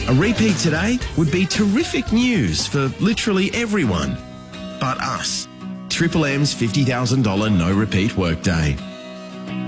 A repeat today would be terrific news for literally everyone but us. Triple M's $50,000 no repeat workday.